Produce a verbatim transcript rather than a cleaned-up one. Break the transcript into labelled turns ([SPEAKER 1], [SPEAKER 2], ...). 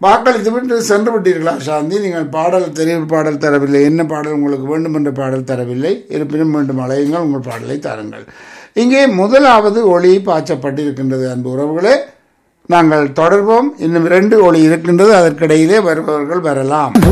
[SPEAKER 1] வாக்களித்து விட்டு சென்று விட்டீர்களா சாந்தி? நீங்கள் பாடல் தெரிவு பாடல் தரவில்லை, என்ன பாடல் உங்களுக்கு வேண்டும் என்ற பாடல் தரவில்லை. இருப்பினும் மீண்டும் அழையுங்கள், உங்கள் பாடலை தாருங்கள். இங்கே முதலாவது ஒளி பாய்ச்சப்பட்டிருக்கின்றது. அன்பு உறவுகளே, நாங்கள் தொடர்வோம். இன்னும் இரண்டு ஒளி இருக்கின்றது, அதற்கிடையிலே வருபவர்கள் வரலாம்.